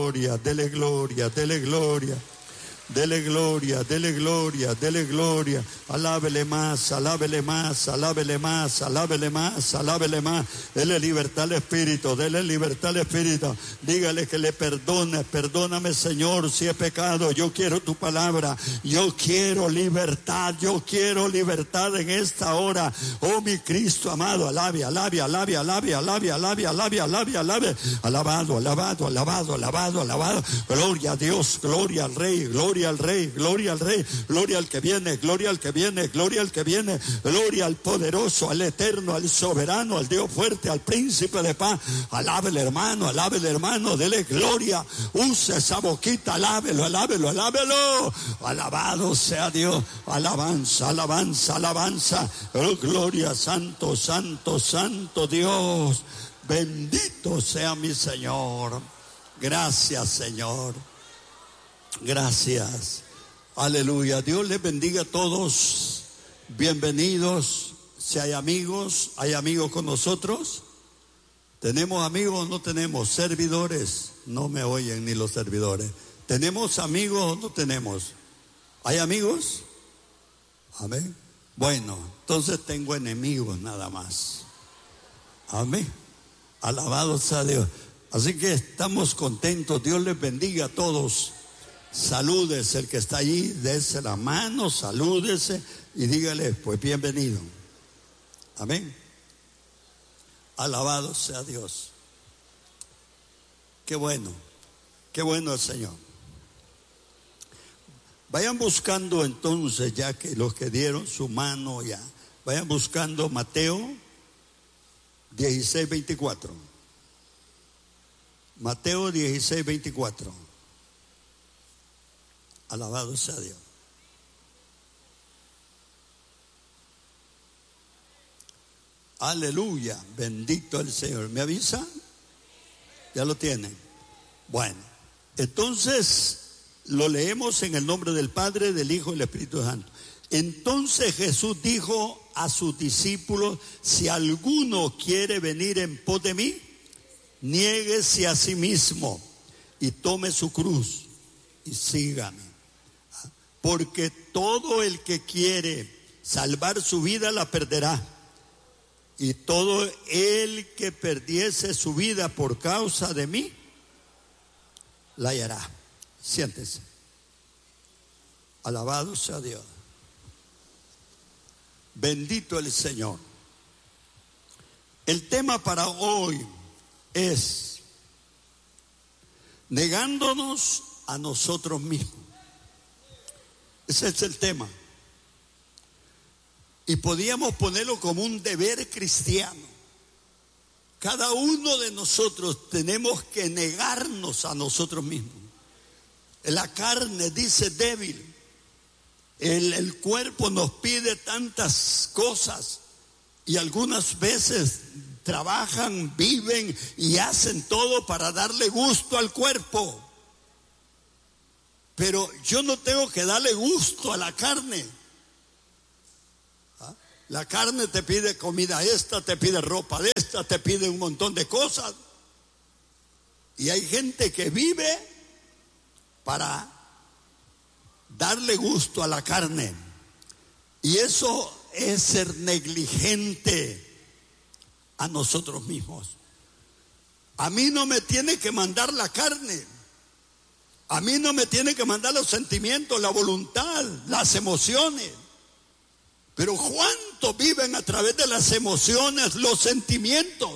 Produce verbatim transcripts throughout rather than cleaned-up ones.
gloria, dele gloria, dele gloria. Dele gloria, dele gloria, dele gloria. Alábele más, alábele más, alábele más, alábele más, alábele más. Dele libertad al Espíritu, dele libertad al Espíritu. Dígale que le perdone, perdóname Señor si he pecado. Yo quiero tu palabra, yo quiero libertad, yo quiero libertad en esta hora. Oh mi Cristo amado, alabe, alabe, alabe, alabe, alabe, alabe, alabe, alabe, alabe. Alabado, alabado, alabado, alabado, alabado. Gloria a Dios, gloria al Rey, gloria al Rey, gloria al Rey, gloria al que viene, gloria al que viene, gloria al que viene, gloria al poderoso, al eterno, al soberano, al Dios fuerte, al príncipe de paz. Alábele hermano, alábele hermano, dele gloria, use esa boquita, alábelo, alábelo, alábelo. Alabado sea Dios, alabanza, alabanza, alabanza. Oh, gloria, santo, santo, santo Dios. Bendito sea mi Señor. Gracias Señor. Gracias. Aleluya. Dios les bendiga a todos. Bienvenidos. Si hay amigos, hay amigos con nosotros. ¿Tenemos amigos o no tenemos? Servidores. No me oyen ni los servidores. ¿Tenemos amigos o no tenemos? ¿Hay amigos? Amén. Bueno, entonces tengo enemigos nada más. Amén. Alabado sea Dios. Así que estamos contentos. Dios les bendiga a todos. Salúdese el que está allí, dése la mano, salúdese y dígale, pues bienvenido. Amén. Alabado sea Dios. Qué bueno, qué bueno el Señor. Vayan buscando entonces, ya que los que dieron su mano ya, vayan buscando Mateo dieciséis veinticuatro. Mateo dieciséis veinticuatro. Alabado sea Dios. Aleluya, bendito el Señor. ¿Me avisan? ¿Ya lo tienen? Bueno, entonces lo leemos en el nombre del Padre, del Hijo y del Espíritu Santo. Entonces Jesús dijo a sus discípulos: si alguno quiere venir en pos de mí, niéguese a sí mismo y tome su cruz y sígame. Porque todo el que quiere salvar su vida la perderá, y todo el que perdiese su vida por causa de mí la hallará. Siéntese. Alabado sea Dios. Bendito el Señor. El tema para hoy es negándonos a nosotros mismos. Ese es el tema. Y podíamos ponerlo como un deber cristiano. Cada uno de nosotros tenemos que negarnos a nosotros mismos. La carne dice débil. El, el cuerpo nos pide tantas cosas. Y algunas veces trabajan, viven y hacen todo para darle gusto al cuerpo. Pero yo no tengo que darle gusto a la carne. ¿Ah? La carne te pide comida, esta te pide ropa, de esta te pide un montón de cosas. Y hay gente que vive para darle gusto a la carne. Y eso es ser negligente a nosotros mismos. A mí no me tiene que mandar la carne. A mí no me tiene que mandar los sentimientos, la voluntad, las emociones. Pero ¿cuántos viven a través de las emociones, los sentimientos?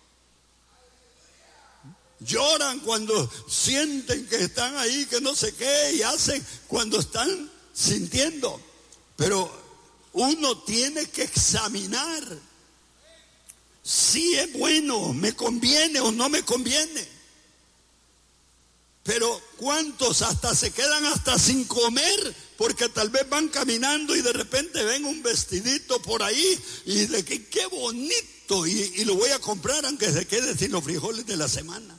Lloran cuando sienten que están ahí, que no sé qué, y hacen cuando están sintiendo. Pero uno tiene que examinar si es bueno, me conviene o no me conviene. Pero ¿cuántos hasta se quedan hasta sin comer? Porque tal vez van caminando y de repente ven un vestidito por ahí y de que qué bonito, y, y lo voy a comprar aunque se quede sin los frijoles de la semana.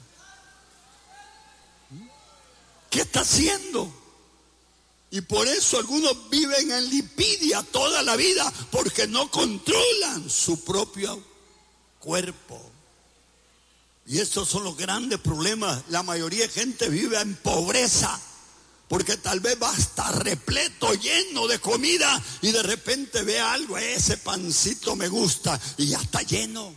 ¿Qué está haciendo? Y por eso algunos viven en lipidia toda la vida, porque no controlan su propio cuerpo. Y estos son los grandes problemas. La mayoría de gente vive en pobreza, porque tal vez va a estar repleto, lleno de comida, y de repente ve algo, ese pancito me gusta, y ya está lleno.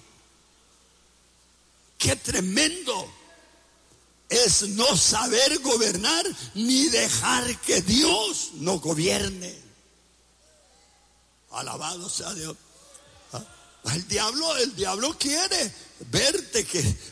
¡Qué tremendo! Es no saber gobernar, ni dejar que Dios nos gobierne. Alabado sea Dios. El diablo, el diablo quiere verte que